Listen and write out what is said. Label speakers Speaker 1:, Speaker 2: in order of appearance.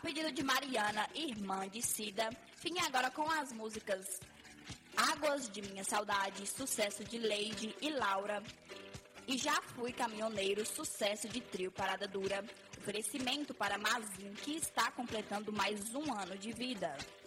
Speaker 1: pedido de Mariana, irmã de Cida, vim agora com as músicas Águas de Minha Saudade, sucesso de Leide e Laura. E Já Fui Caminhoneiro, sucesso de Trio Parada Dura. Oferecimento para Mazin, que está completando mais um ano de vida.